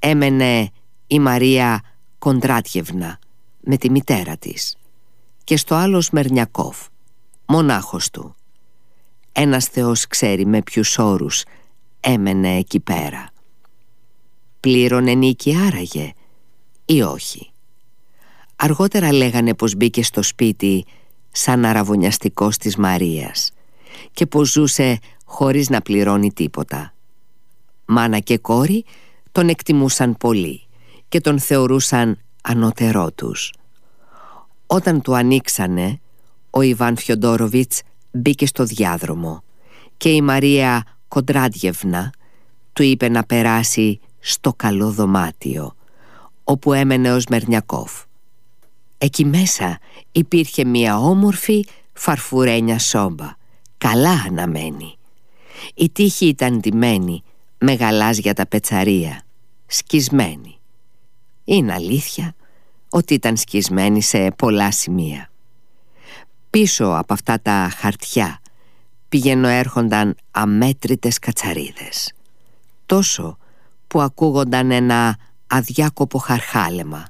έμενε η Μαρία Κοντράτιευνα με τη μητέρα της και στο άλλο Σμερνιακόφ, μονάχος του. Ένας Θεός ξέρει με ποιους όρους έμενε εκεί πέρα. Πλήρωνε νίκη άραγε ή όχι? Αργότερα λέγανε πως μπήκε στο σπίτι σαν αραβωνιαστικός της Μαρίας και πως ζούσε χωρίς να πληρώνει τίποτα. Μάνα και κόρη τον εκτιμούσαν πολύ και τον θεωρούσαν ανώτερό τους. Όταν του ανοίξανε, ο Ιβάν Φιοντόροβιτς μπήκε στο διάδρομο και η Μαρία Κοντράτιευνα του είπε να περάσει στο καλό δωμάτιο όπου έμενε ο Σμερνιακόφ. Εκεί μέσα υπήρχε μια όμορφη φαρφουρένια σόμπα, καλά αναμένη. Η τύχη ήταν ντυμένη με γαλάζια ταπετσαρία, σκισμένη. Είναι αλήθεια ότι ήταν σκισμένη σε πολλά σημεία. Πίσω από αυτά τα χαρτιά πηγαινοέρχονταν αμέτρητες κατσαρίδες, τόσο που ακούγονταν ένα αδιάκοπο χαρχάλεμα.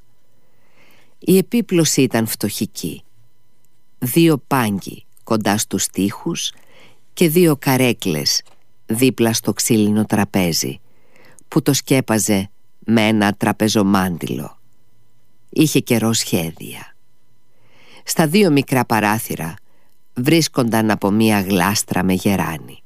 Η επίπλωση ήταν φτωχική. 2 πάγκοι κοντά στους τοίχους και 2 καρέκλες δίπλα στο ξύλινο τραπέζι που το σκέπαζε με ένα τραπεζομάντιλο. Είχε καιρό σχέδια. Στα 2 μικρά παράθυρα βρίσκονταν από μία γλάστρα με γεράνι.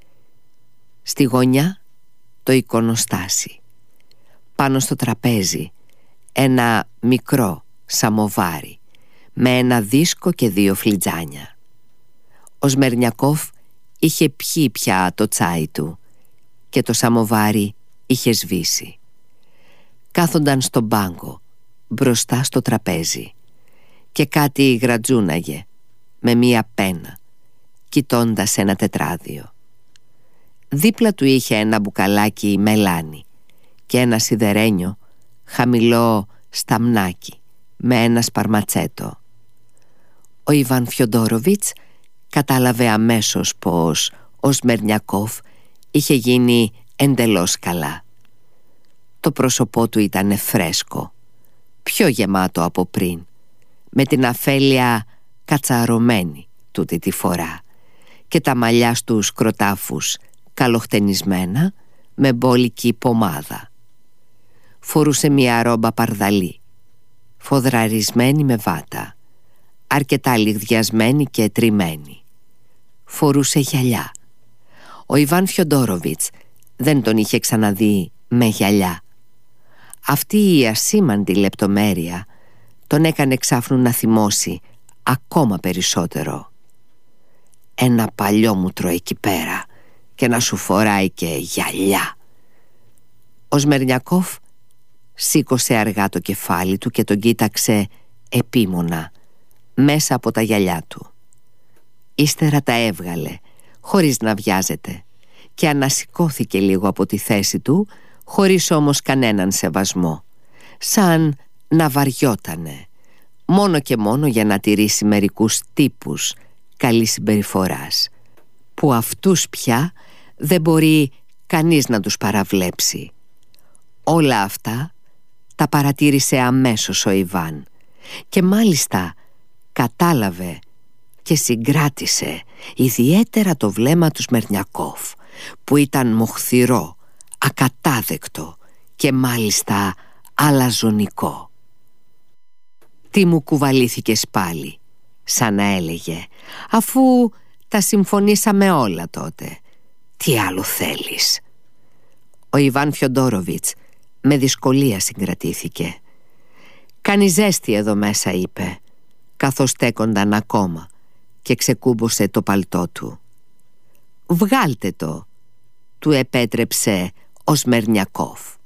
Στη γωνιά το εικονοστάσι. Πάνω στο τραπέζι ένα μικρό σαμοβάρι με ένα δίσκο και 2 φλιτζάνια. Ο Σμερνιακόφ είχε πιει πια το τσάι του και το σαμοβάρι είχε σβήσει. Κάθονταν στον πάγκο μπροστά στο τραπέζι και κάτι γρατζούναγε με μία πένα, κοιτώντας ένα τετράδιο. Δίπλα του είχε ένα μπουκαλάκι μελάνι και ένα σιδερένιο χαμηλό σταμνάκι με ένα σπαρματσέτο. Ο Ιβάν Φιοντόροβιτς κατάλαβε αμέσως πως ο Σμερνιακόφ είχε γίνει εντελώς καλά. Το πρόσωπό του ήταν φρέσκο, πιο γεμάτο από πριν, με την αφέλεια κατσαρωμένη τούτη τη φορά και τα μαλλιά στους κροτάφους καλοχτενισμένα με μπόλικη πομάδα. Φορούσε μια ρόμπα παρδαλή, φοδραρισμένη με βάτα, αρκετά λιγδιασμένη και τριμμένη. Φορούσε γυαλιά. Ο Ιβάν Φιοντόροβιτς δεν τον είχε ξαναδεί με γυαλιά. Αυτή η ασήμαντη λεπτομέρεια τον έκανε ξάφνου να θυμώσει ακόμα περισσότερο. Ένα παλιόμουτρο εκεί πέρα και να σου φοράει και γυαλιά. Ο Σμερνιακόφ σήκωσε αργά το κεφάλι του και τον κοίταξε επίμονα μέσα από τα γυαλιά του. Ύστερα τα έβγαλε χωρίς να βιάζεται και ανασηκώθηκε λίγο από τη θέση του, χωρίς όμως κανέναν σεβασμό, σαν να βαριότανε, μόνο και μόνο για να τηρήσει μερικούς τύπους καλής συμπεριφοράς, που αυτούς πια δεν μπορεί κανείς να τους παραβλέψει. Όλα αυτά τα παρατήρησε αμέσως ο Ιβάν και μάλιστα κατάλαβε και συγκράτησε ιδιαίτερα το βλέμμα του Σμερνιακόφ, που ήταν μοχθηρό, ακατάδεκτο και μάλιστα αλαζονικό. «Τι μου κουβαλήθηκες πάλι?» σαν να έλεγε, «αφού τα συμφωνήσαμε όλα τότε. Τι άλλο θέλεις?» Ο Ιβάν Φιοντόροβιτς με δυσκολία συγκρατήθηκε. «Κάνει ζέστη εδώ μέσα», είπε, καθώς στέκονταν ακόμα και ξεκούμπωσε το παλτό του. «Βγάλτε το», του επέτρεψε ο Σμερνιακόφ.